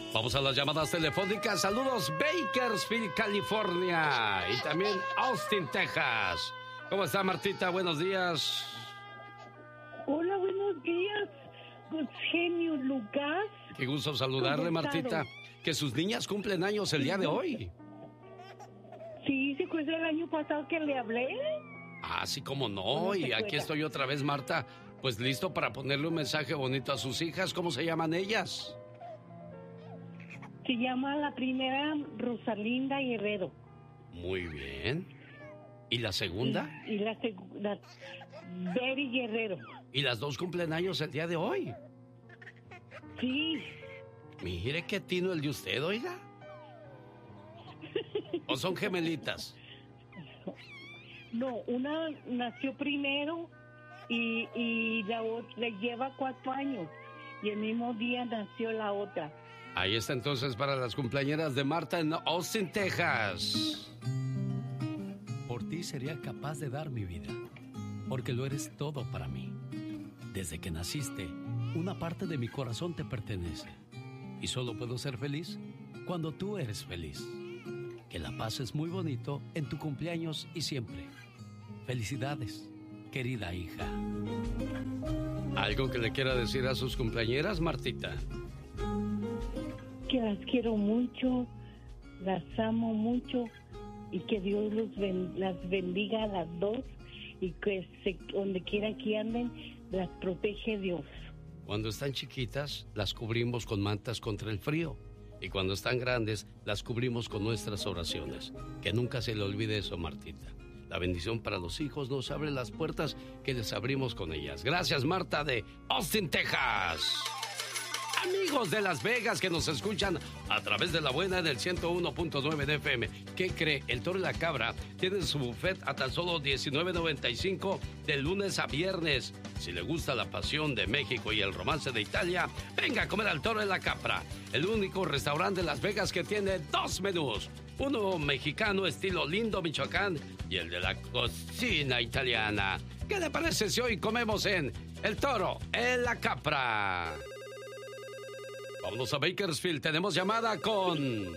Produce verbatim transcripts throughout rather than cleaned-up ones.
Vamos a las llamadas telefónicas. Saludos, Bakersfield, California. Y también Austin, Texas. ¿Cómo está, Martita? Buenos días. Hola, buenos días, genio Lucas. Qué gusto saludarle, Martita. Que sus niñas cumplen años el día de hoy. Sí, ¿se acuerda el año pasado que le hablé? Ah, sí, cómo no. Y aquí estoy otra vez, Marta. Pues listo para ponerle un mensaje bonito a sus hijas. ¿Cómo se llaman ellas? Se llama la primera Rosalinda Guerrero. Muy bien. ¿Y la segunda? Y, y la segunda, Betty Guerrero. ¿Y las dos cumplen años el día de hoy? Sí. Mire qué tino el de usted, oiga. ¿O son gemelitas? No, una nació primero y, y la otra le lleva cuatro años. Y el mismo día nació la otra. Ahí está entonces para las cumpleañeras de Marta en Austin, Texas. Por ti sería capaz de dar mi vida, porque lo eres todo para mí. Desde que naciste, una parte de mi corazón te pertenece. Y solo puedo ser feliz cuando tú eres feliz. Que la pases muy bonito en tu cumpleaños y siempre. Felicidades, querida hija. ¿Algo que le quiera decir a sus cumpleañeras, Martita? Que las quiero mucho, las amo mucho y que Dios los ben, las bendiga a las dos y que se, donde quiera que anden, las protege Dios. Cuando están chiquitas, las cubrimos con mantas contra el frío. Y cuando están grandes, las cubrimos con nuestras oraciones. Que nunca se le olvide eso, Martita. La bendición para los hijos nos abre las puertas que les abrimos con ellas. Gracias, Marta de Austin, Texas. Amigos de Las Vegas que nos escuchan a través de la buena del ciento uno punto nueve de F M. ¿Qué cree? El Toro y la Cabra tienen su buffet a tan solo diecinueve noventa y cinco de lunes a viernes. Si le gusta la pasión de México y el romance de Italia, venga a comer al Toro y la Cabra. El único restaurante de Las Vegas que tiene dos menús. Uno mexicano estilo Lindo, Michoacán, y el de la cocina italiana. ¿Qué le parece si hoy comemos en El Toro y la Cabra? Vámonos a Bakersfield, tenemos llamada con...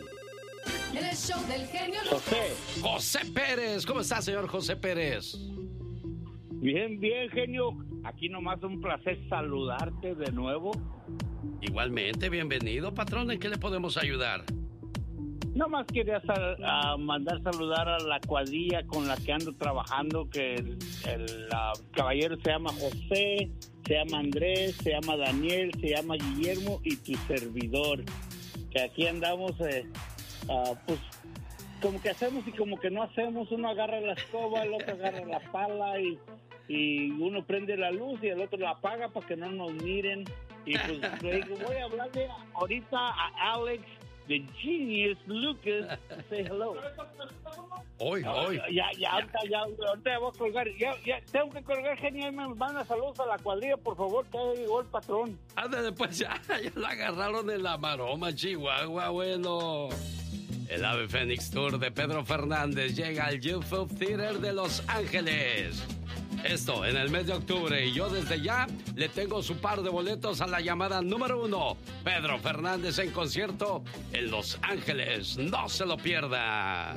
En el show del genio José. José Pérez, ¿cómo está, señor José Pérez? Bien, bien, genio. Aquí nomás un placer saludarte de nuevo. Igualmente, bienvenido, patrón. ¿En qué le podemos ayudar? Nomás quería sal, uh, mandar saludar a la cuadrilla con la que ando trabajando, que el, el uh, caballero se llama José, se llama Andrés, se llama Daniel, se llama Guillermo y tu servidor. Que aquí andamos, eh, uh, pues, como que hacemos y como que no hacemos. Uno agarra la escoba, el otro agarra la pala y, y uno prende la luz y el otro la apaga para que no nos miren. Y pues le digo, voy a hablarle ahorita a Alex, the genius Lucas, say hello. Hoy, hoy. Ya, ya, ahorita, ya, ahorita voy a colgar. Ya, ya, tengo que colgar, genio. Y me manda saludos a la cuadrilla, por favor, que ya llegó el patrón. Ándale, pues ya, ya lo agarraron en la maroma, Chihuahua, bueno. El Ave Fénix Tour de Pedro Fernández llega al YouTube Theater de Los Ángeles. Esto en el mes de octubre, y yo desde ya le tengo su par de boletos a la llamada número uno. Pedro Fernández en concierto en Los Ángeles. No se lo pierda.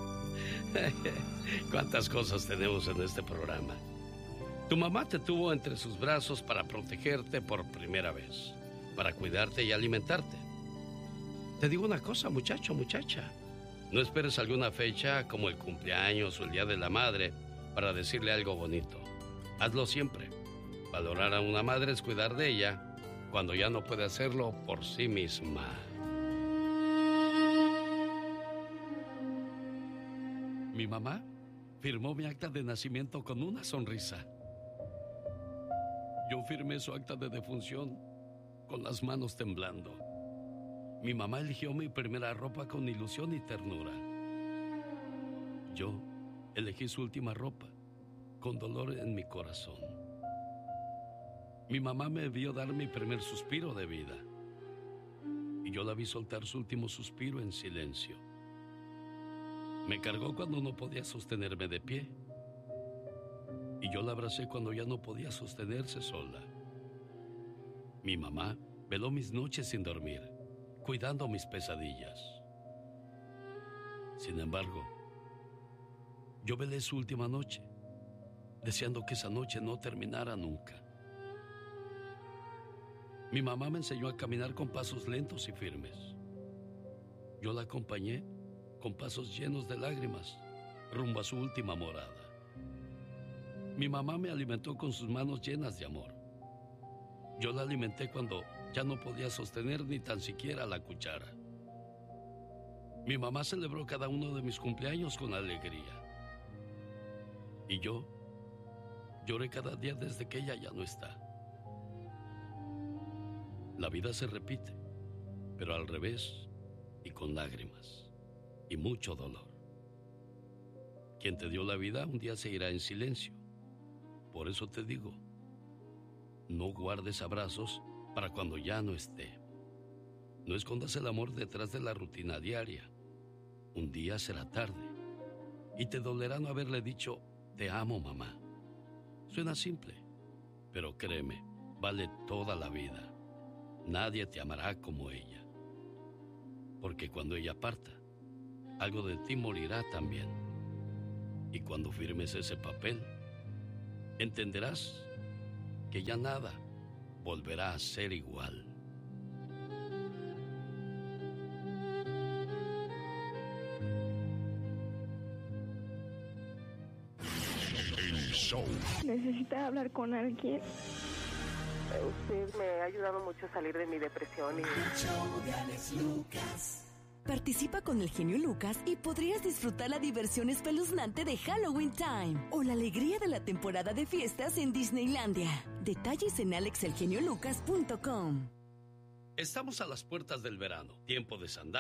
Cuántas cosas tenemos en este programa. Tu mamá te tuvo entre sus brazos para protegerte por primera vez, para cuidarte y alimentarte. Te digo una cosa, muchacho, muchacha. No esperes alguna fecha como el cumpleaños o el Día de la Madre para decirle algo bonito. Hazlo siempre. Valorar a una madre es cuidar de ella cuando ya no puede hacerlo por sí misma. Mi mamá firmó mi acta de nacimiento con una sonrisa. Yo firmé su acta de defunción con las manos temblando. Mi mamá eligió mi primera ropa con ilusión y ternura. Yo elegí su última ropa, con dolor en mi corazón. Mi mamá me vio dar mi primer suspiro de vida, y yo la vi soltar su último suspiro en silencio. Me cargó cuando no podía sostenerme de pie, y yo la abracé cuando ya no podía sostenerse sola. Mi mamá veló mis noches sin dormir, cuidando mis pesadillas. Sin embargo, yo velé su última noche, deseando que esa noche no terminara nunca. Mi mamá me enseñó a caminar con pasos lentos y firmes. Yo la acompañé con pasos llenos de lágrimas rumbo a su última morada. Mi mamá me alimentó con sus manos llenas de amor. Yo la alimenté cuando ya no podía sostener ni tan siquiera la cuchara. Mi mamá celebró cada uno de mis cumpleaños con alegría. Y yo lloré cada día desde que ella ya no está. La vida se repite, pero al revés y con lágrimas y mucho dolor. Quien te dio la vida un día se irá en silencio. Por eso te digo, no guardes abrazos para cuando ya no esté. No escondas el amor detrás de la rutina diaria. Un día será tarde y te dolerá no haberle dicho, te amo, mamá. Suena simple, pero créeme, vale toda la vida. Nadie te amará como ella. Porque cuando ella parta, algo de ti morirá también. Y cuando firmes ese papel, entenderás que ya nada volverá a ser igual. El show. Necesita hablar con alguien. Usted me ha ayudado mucho a salir de mi depresión. Y... El show de Alex Lucas. Participa con el genio Lucas y podrías disfrutar la diversión espeluznante de Halloween Time o la alegría de la temporada de fiestas en Disneylandia. Detalles en alex el genio lucas punto com. Estamos a las puertas del verano, tiempo de sandalias.